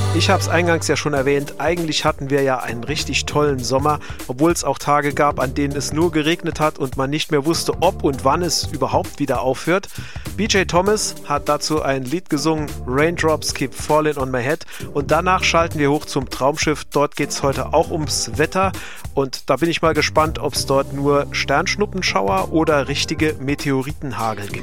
Ich habe es eingangs ja schon erwähnt, eigentlich hatten wir ja einen richtig tollen Sommer, obwohl es auch Tage gab, an denen es nur geregnet hat und man nicht mehr wusste, ob und wann es überhaupt wieder aufhört. BJ Thomas hat dazu ein Lied gesungen, Raindrops Keep Falling on My Head, und danach schalten wir hoch zum Traumschiff. Dort geht es heute auch ums Wetter und da bin ich mal gespannt, ob es dort nur Sternschnuppenschauer oder richtige Meteoritenhagel gibt.